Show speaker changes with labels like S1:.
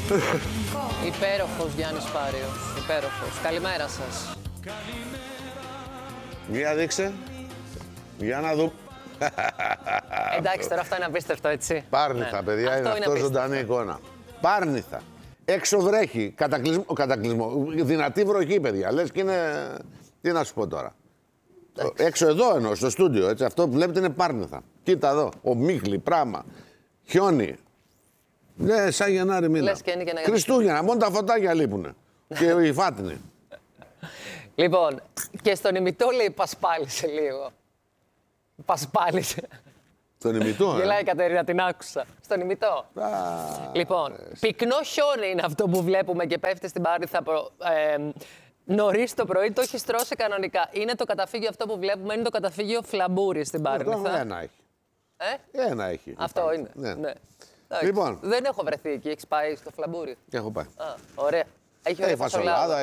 S1: Υπέροχος Γιάννης Πάριος. Υπέροχος. Καλημέρα σας.
S2: Για δείξε. Για να δω.
S1: Εντάξει, τώρα αυτό είναι απίστευτο, έτσι.
S2: Πάρνηθα, παιδιά, είναι αυτό ζωντανή εικόνα. Πάρνηθα. Έξω βρέχει. Κατακλυσμό. Δυνατή βροχή, παιδιά. Λες και είναι. Τι να σου πω τώρα. Έξω εδώ εννοώ, στο στούντιο. Έτσι. Αυτό που βλέπετε είναι Πάρνηθα. Κοίτα εδώ. Ο Μίχλη, πράγμα. Χιόνι. Ναι, σαν Γενάρη μήνα. Χριστούγεννα, μόνο τα φωτάκια λείπουνε. Και η φάτνη.
S1: Λοιπόν, και στον ημιτό λέει πασπάλισε λίγο. Πασπάλισε.
S2: Στον ημιτό,
S1: Γελάει η Κατερίνα, την άκουσα. Στον ημιτό. Λοιπόν, πυκνό χιόνι είναι αυτό που βλέπουμε και πέφτει στην Πάρνηθα νωρίς το πρωί. Το έχει στρώσει κανονικά. Είναι το καταφύγιο αυτό που βλέπουμε, είναι το καταφύγιο Φλαμπούρη στην Πάρνηθα.
S2: Ένα έχει. Ένα έχει.
S1: Αυτό είναι.
S2: Ναι. Λοιπόν.
S1: Δεν έχω βρεθεί εκεί. Έχεις πάει στο Φλαμπούρι?
S2: Έχω πάει.
S1: Ωραία. Έχει ωραία φασολάδα.